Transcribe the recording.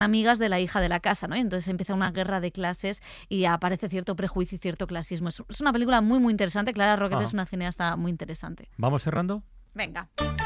amigas de la hija de la casa, ¿no? Y entonces empieza una guerra de clases y aparece cierto prejuicio y cierto clasismo. Es una película muy, muy interesante. Clara Roquette es una cineasta muy interesante. ¿Vamos cerrando? Venga.